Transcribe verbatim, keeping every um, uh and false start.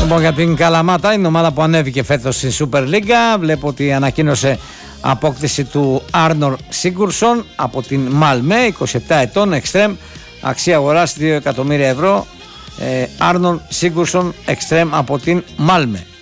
Λοιπόν, για την Καλαμάτα, είναι η ομάδα που ανέβηκε φέτος στην Super League. Βλέπω ότι ανακοίνωσε απόκτηση του Άρνορ Σίγκουρσον από την Μάλμε, είκοσι επτά ετών, εξτρέμ, αξία αγοράς δύο εκατομμύρια ευρώ. Άρνορ Σίγκουρσον, εξτρέμ από την Μάλμε.